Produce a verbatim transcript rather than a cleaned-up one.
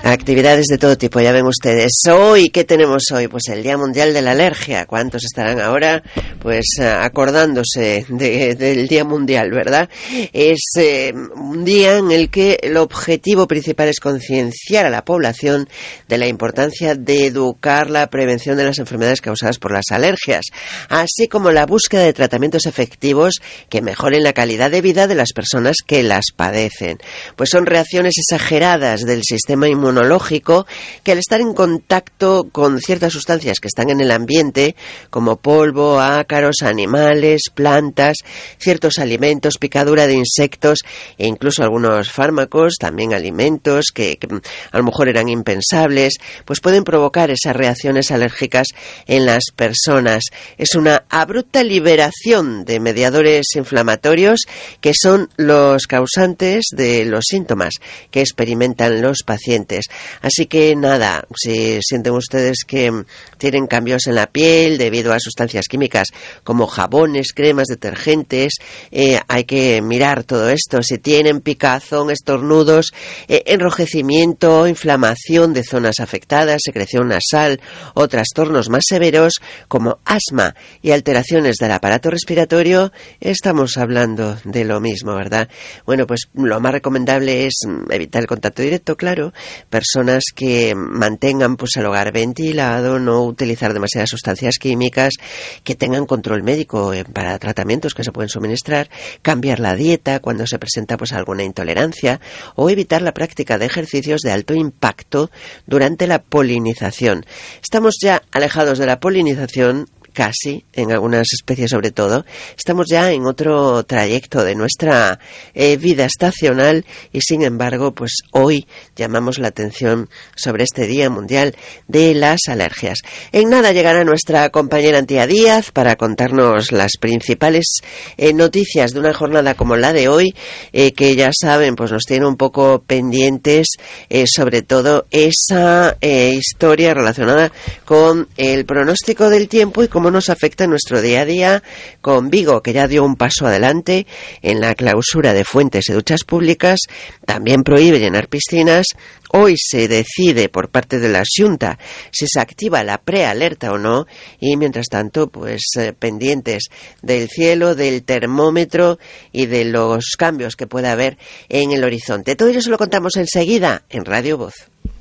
Actividades de todo tipo, ya ven ustedes. Hoy, ¿qué tenemos hoy? Pues el Día Mundial de la Alergia. ¿Cuántos estarán ahora pues acordándose de, del Día Mundial, verdad? Es eh, un día en el que el objetivo principal es concienciar a la población de la importancia de educar la prevención de las enfermedades causadas por las alergias, así como la búsqueda de tratamientos efectivos que mejoren la calidad de vida de las personas que las padecen. Pues son reacciones exageradas del sistema inmunológico que al estar en contacto con ciertas sustancias que están en el ambiente, como polvo, ácaros, animales, plantas, ciertos alimentos, picadura de insectos e incluso algunos fármacos, también alimentos que, que a lo mejor eran impensables, pues pueden provocar esas reacciones alérgicas en las personas. Es una abrupta liberación de mediadores inflamatorios que son los causantes de los síntomas que experimentan los pacientes. Así que nada, si sienten ustedes que tienen cambios en la piel debido a sustancias químicas como jabones, cremas, detergentes, eh, hay que mirar todo esto. Si tienen picazón, estornudos, eh, enrojecimiento, inflamación de zonas afectadas, secreción nasal o trastornos más severos como asma y alteraciones del aparato respiratorio, estamos hablando de lo mismo, ¿verdad? Bueno, pues lo más recomendable es evitar el contacto directo, claro, personas que mantengan pues el hogar ventilado, no utilizar demasiadas sustancias químicas, que tengan control médico eh, para tratamientos que se pueden suministrar, cambiar la dieta cuando se presenta pues alguna intolerancia o evitar la práctica de ejercicios de alto impacto durante la polinización. Estamos ya alejados de la polinización, casi, en algunas especies sobre todo, estamos ya en otro trayecto de nuestra eh, vida estacional y sin embargo, pues hoy llamamos la atención sobre este Día Mundial de las Alergias. En nada llegará nuestra compañera Antía Díaz para contarnos las principales eh, noticias de una jornada como la de hoy, eh, que ya saben, pues nos tiene un poco pendientes, eh, sobre todo esa eh, historia relacionada con el pronóstico del tiempo y cómo nos afecta en nuestro día a día, con Vigo, que ya dio un paso adelante en la clausura de fuentes y duchas públicas, también prohíbe llenar piscinas. Hoy se decide por parte de la Xunta si se activa la prealerta o no y mientras tanto pues eh, pendientes del cielo, del termómetro y de los cambios que pueda haber en el horizonte. Todo ello se lo contamos enseguida en Radio Voz.